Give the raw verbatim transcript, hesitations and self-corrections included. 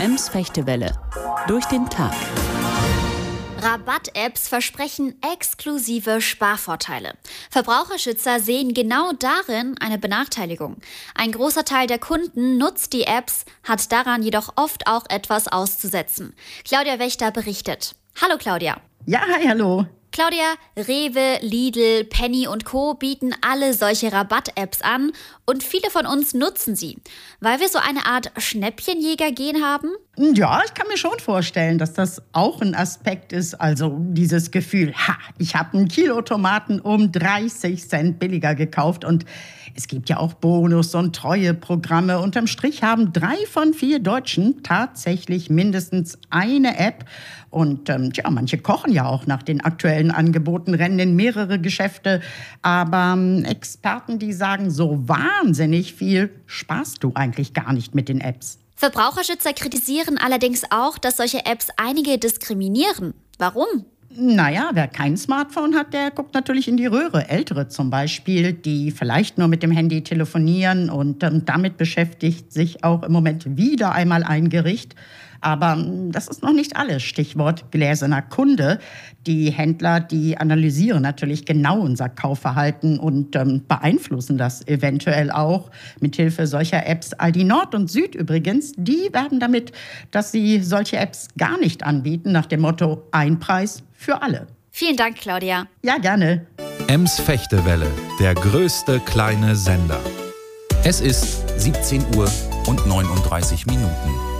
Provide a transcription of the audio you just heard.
Ems Fechtewelle. Durch den Tag. Rabatt-Apps versprechen exklusive Sparvorteile. Verbraucherschützer sehen genau darin eine Benachteiligung. Ein großer Teil der Kunden nutzt die Apps, hat daran jedoch oft auch etwas auszusetzen. Claudia Wächter berichtet. Hallo Claudia. Ja, hi, hallo. Claudia, Rewe, Lidl, Penny und Co. bieten alle solche Rabatt-Apps an und viele von uns nutzen sie. Weil wir so eine Art Schnäppchenjäger-Gen haben? Ja, ich kann mir schon vorstellen, dass das auch ein Aspekt ist. Also dieses Gefühl, ha, ich habe einen Kilo Tomaten um dreißig Cent billiger gekauft. Und es gibt ja auch Bonus- und Treueprogramme. Unterm Strich haben drei von vier Deutschen tatsächlich mindestens eine App. Und ähm, tja, manche kochen ja auch nach den aktuellen Angeboten, rennen in mehrere Geschäfte. Aber ähm, Experten, die sagen, so wahnsinnig viel sparst du eigentlich gar nicht mit den Apps. Verbraucherschützer kritisieren allerdings auch, dass solche Apps einige diskriminieren. Warum? Naja, wer kein Smartphone hat, der guckt natürlich in die Röhre. Ältere zum Beispiel, die vielleicht nur mit dem Handy telefonieren und ähm, damit beschäftigt sich auch im Moment wieder einmal ein Gericht. Aber ähm, das ist noch nicht alles. Stichwort gläserner Kunde. Die Händler, die analysieren natürlich genau unser Kaufverhalten und ähm, beeinflussen das eventuell auch mithilfe solcher Apps. Aldi Nord und Süd übrigens, die werben damit, dass sie solche Apps gar nicht anbieten, nach dem Motto ein Preis für alle. Vielen Dank, Claudia. Ja, gerne. Ems Fechtewelle, der größte kleine Sender. Es ist siebzehn Uhr und neununddreißig Minuten.